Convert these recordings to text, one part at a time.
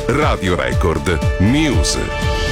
Radio Record News.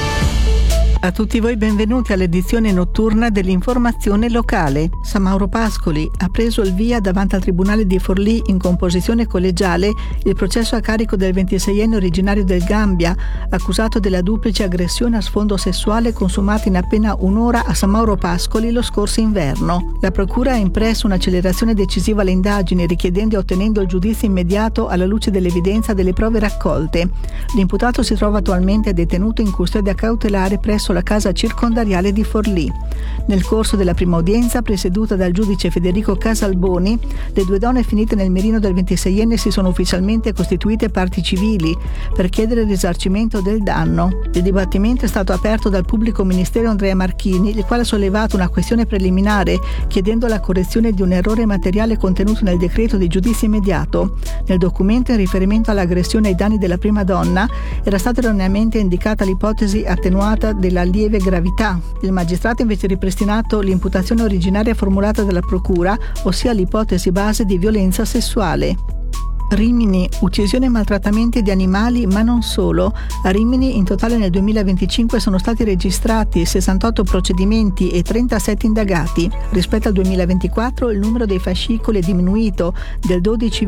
A tutti voi benvenuti all'edizione notturna dell'informazione locale. San Mauro Pascoli ha preso il via davanti al Tribunale di Forlì in composizione collegiale il processo a carico del 26enne originario del Gambia, accusato della duplice aggressione a sfondo sessuale consumata in appena un'ora a San Mauro Pascoli lo scorso inverno. La procura ha impresso un'accelerazione decisiva alle indagini, richiedendo e ottenendo il giudizio immediato alla luce dell'evidenza delle prove raccolte. L'imputato si trova attualmente detenuto in custodia cautelare presso la casa circondariale di Forlì. Nel corso della prima udienza, presieduta dal giudice Federico Casalboni, le due donne finite nel mirino del 26enne si sono ufficialmente costituite parti civili per chiedere il risarcimento del danno. Il dibattimento è stato aperto dal pubblico ministero Andrea Marchini, il quale ha sollevato una questione preliminare chiedendo la correzione di un errore materiale contenuto nel decreto di giudizio immediato. Nel documento, in riferimento all'aggressione ai danni della prima donna, era stata erroneamente indicata l'ipotesi attenuata della lieve gravità. Il magistrato ha invece ripristinato l'imputazione originaria formulata dalla procura, ossia l'ipotesi base di violenza sessuale. Rimini, uccisione e maltrattamenti di animali, ma non solo. A Rimini in totale nel 2025 sono stati registrati 68 procedimenti e 37 indagati. Rispetto al 2024 il numero dei fascicoli è diminuito del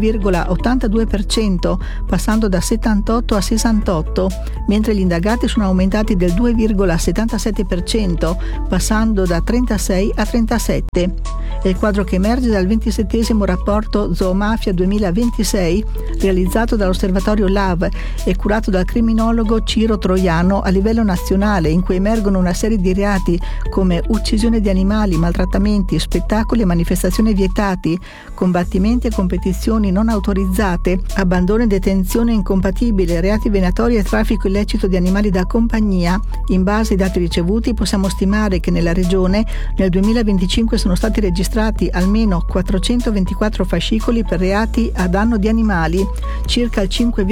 12,82%, passando da 78 a 68, mentre gli indagati sono aumentati del 2,77%, passando da 36 a 37. È il quadro che emerge dal 27° rapporto Zoomafia 2026 realizzato dall'osservatorio LAV e curato dal criminologo Ciro Troiano a livello nazionale, in cui emergono una serie di reati come uccisione di animali, maltrattamenti, spettacoli e manifestazioni vietati, combattimenti e competizioni non autorizzate, abbandono e detenzione incompatibile, reati venatori e traffico illecito di animali da compagnia. In base ai dati ricevuti possiamo stimare che nella regione nel 2025 sono stati registrati almeno 424 fascicoli per reati a danno di animali, circa il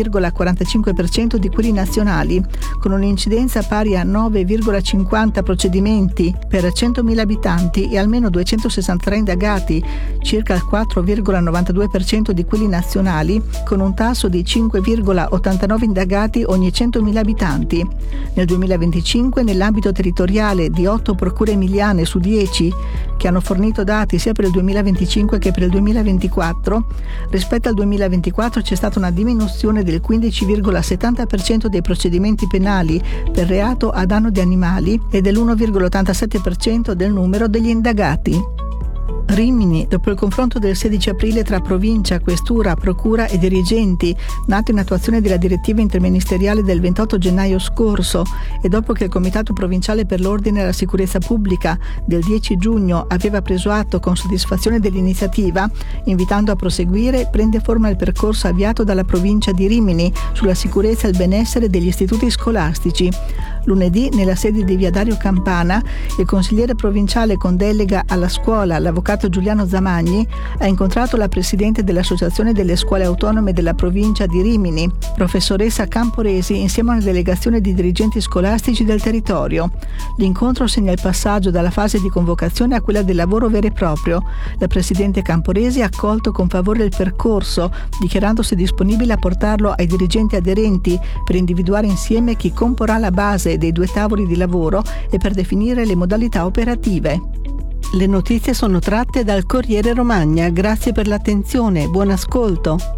5,45% di quelli nazionali, con un'incidenza pari a 9,50 procedimenti per 100.000 abitanti e almeno 263 indagati, circa il 4,92% di quelli nazionali, con un tasso di 5,89 indagati ogni 100.000 abitanti. Nel 2025, nell'ambito territoriale di 8 procure emiliane su 10 che hanno fornito dati sia per il 2025 che per il 2024, rispetto al 2024 c'è stata una diminuzione del 15,70% dei procedimenti penali per reato a danno di animali e dell'1,87% del numero degli indagati. Rimini, dopo il confronto del 16 aprile tra provincia, questura, procura e dirigenti, nato in attuazione della direttiva interministeriale del 28 gennaio scorso e dopo che il Comitato Provinciale per l'Ordine e la Sicurezza Pubblica del 10 giugno aveva preso atto con soddisfazione dell'iniziativa, invitando a proseguire, prende forma il percorso avviato dalla provincia di Rimini sulla sicurezza e il benessere degli istituti scolastici. Lunedì, nella sede di via Dario Campana, il consigliere provinciale con delega alla scuola, l'avvocato Giuliano Zamagni, ha incontrato la presidente dell'Associazione delle Scuole Autonome della provincia di Rimini, professoressa Camporesi, insieme a una delegazione di dirigenti scolastici del territorio. L'incontro segna il passaggio dalla fase di convocazione a quella del lavoro vero e proprio. La presidente Camporesi ha accolto con favore il percorso, dichiarandosi disponibile a portarlo ai dirigenti aderenti per individuare insieme chi comporrà la base dei due tavoli di lavoro e per definire le modalità operative. Le notizie sono tratte dal Corriere Romagna. Grazie per l'attenzione, buon ascolto.